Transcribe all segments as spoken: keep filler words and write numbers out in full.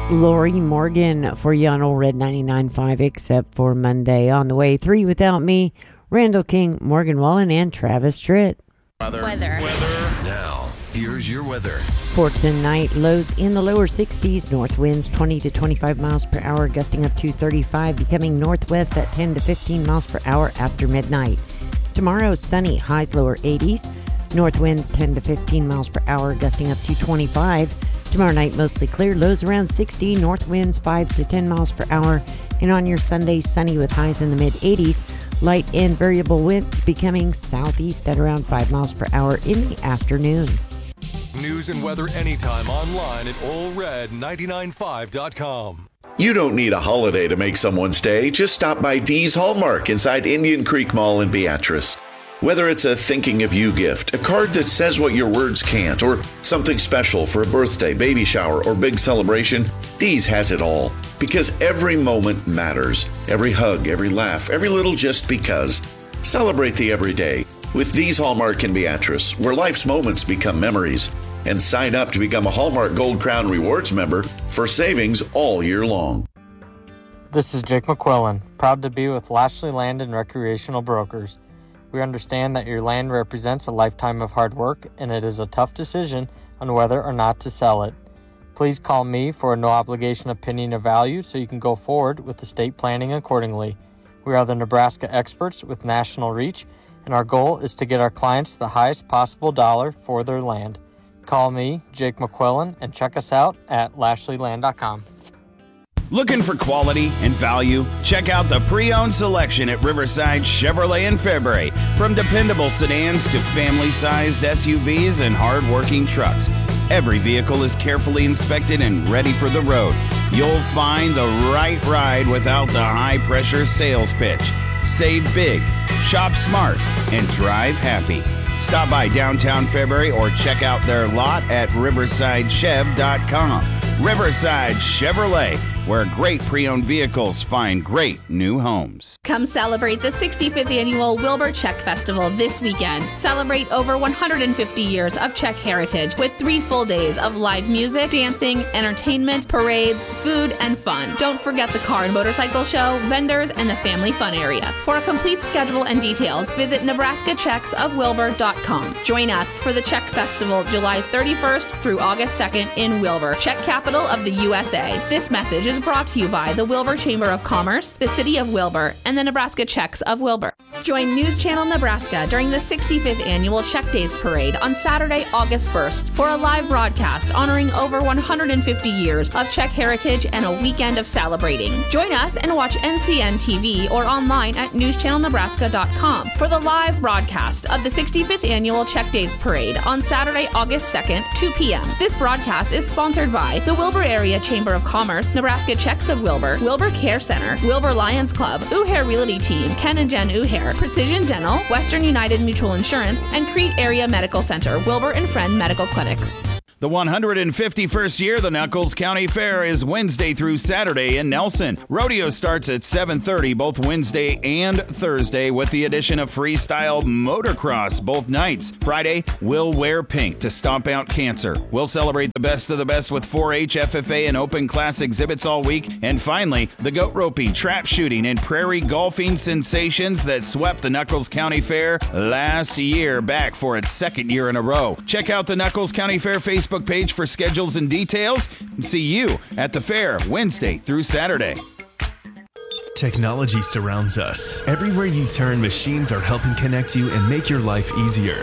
Lori Morgan for you on Old Red ninety-nine point five, except for Monday. On the way, Three Without Me, Randall King, Morgan Wallen, and Travis Tritt. Weather. Weather. Weather. Now, here's your weather. For tonight, lows in the lower sixties, north winds twenty to twenty-five miles per hour, gusting up to thirty-five, becoming northwest at ten to fifteen miles per hour after midnight. Tomorrow, sunny, highs lower eighties, north winds ten to fifteen miles per hour, gusting up to twenty-five. Tomorrow night, mostly clear, lows around sixty, north winds five to ten miles per hour. And on your Sunday, sunny with highs in the mid-eighties, light and variable winds becoming southeast at around five miles per hour in the afternoon. News and weather anytime online at Ole Red ninety-nine point five dot com. You don't need a holiday to make someone's day. Just stop by Dee's Hallmark inside Indian Creek Mall in Beatrice. Whether it's a thinking of you gift, a card that says what your words can't, or something special for a birthday, baby shower, or big celebration, Dee's has it all. Because every moment matters. Every hug, every laugh, every little just because. Celebrate the everyday with Dee's Hallmark in Beatrice, where life's moments become memories. And sign up to become a Hallmark Gold Crown Rewards member for savings all year long. This is Jake McQuillan, proud to be with Lashley Land and Recreational Brokers. We understand that your land represents a lifetime of hard work, and it is a tough decision on whether or not to sell it. Please call me for a no-obligation opinion of value so you can go forward with estate planning accordingly. We are the Nebraska experts with national reach, and our goal is to get our clients the highest possible dollar for their land. Call me, Jake McQuillan, and check us out at lashley land dot com. Looking for quality and value? Check out the pre-owned selection at Riverside Chevrolet in Fairbury. From dependable sedans to family-sized S U Vs and hard-working trucks, every vehicle is carefully inspected and ready for the road. You'll find the right ride without the high-pressure sales pitch. Save big, shop smart, and drive happy. Stop by downtown Fairbury or check out their lot at riverside chev dot com. Riverside Chevrolet, where great pre-owned vehicles find great new homes. Come celebrate the sixty-fifth Annual Wilbur Czech Festival this weekend. Celebrate over one hundred fifty years of Czech heritage with three full days of live music, dancing, entertainment, parades, food, and fun. Don't forget the car and motorcycle show, vendors, and the family fun area. For a complete schedule and details, visit nebraska czechs of wilbur dot com. Join us for the Czech Festival July thirty-first through August second in Wilbur, Czech capital of the U S A. This message is brought to you by the Wilbur Chamber of Commerce, the City of Wilbur, and the Nebraska Czechs of Wilbur. Join News Channel Nebraska during the sixty-fifth Annual Czech Days Parade on Saturday, August first for a live broadcast honoring over one hundred fifty years of Czech heritage and a weekend of celebrating. Join us and watch N C N T V or online at news channel nebraska dot com for the live broadcast of the sixty-fifth Annual Czech Days Parade on Saturday, August second, two p.m. This broadcast is sponsored by the Wilbur Area Chamber of Commerce, Nebraska Czechs of Wilbur, Wilbur Care Center, Wilbur Lions Club, Uhair Realty Team, Ken and Jen Uhair, Precision Dental, Western United Mutual Insurance, and Crete Area Medical Center, Wilbur and Friend Medical Clinics. The one hundred fifty-first year of the Knuckles County Fair is Wednesday through Saturday in Nelson. Rodeo starts at seven thirty both Wednesday and Thursday with the addition of freestyle motocross both nights. Friday, we'll wear pink to stomp out cancer. We'll celebrate the best of the best with four H, F F A, and open class exhibits all week. And finally, the goat roping, trap shooting, and prairie golfing sensations that swept the Knuckles County Fair last year back for its second year in a row. Check out the Knuckles County Fair Facebook page for schedules and details. See you at the fair Wednesday through Saturday. Technology surrounds us. Everywhere you turn, machines are helping connect you and make your life easier.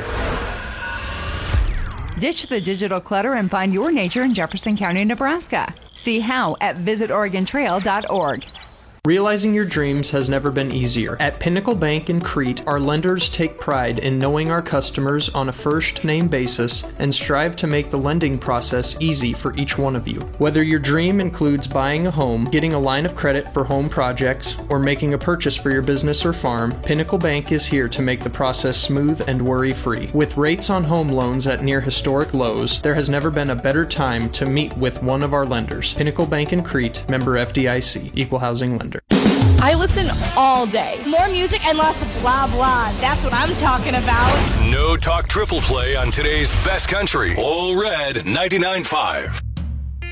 Ditch the digital clutter and find your nature in Jefferson County, Nebraska. See how at visit oregon trail dot org. Realizing your dreams has never been easier. At Pinnacle Bank in Crete, our lenders take pride in knowing our customers on a first-name basis and strive to make the lending process easy for each one of you. Whether your dream includes buying a home, getting a line of credit for home projects, or making a purchase for your business or farm, Pinnacle Bank is here to make the process smooth and worry-free. With rates on home loans at near historic lows, there has never been a better time to meet with one of our lenders. Pinnacle Bank in Crete, member F D I C, Equal Housing Lender. I listen all day. More music and less blah blah. That's what I'm talking about. No talk triple play on today's best country. Ole Red ninety-nine point five.